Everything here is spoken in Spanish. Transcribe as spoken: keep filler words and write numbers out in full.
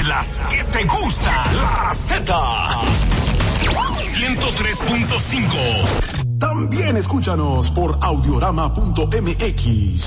las que te gusta, la Z. ciento tres punto cinco. También escúchanos por audiorama punto m x.